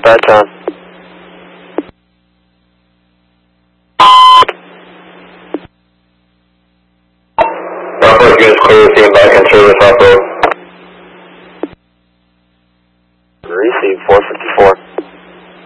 at that time. Norfolk units clear, team back in service off road. Receive 454.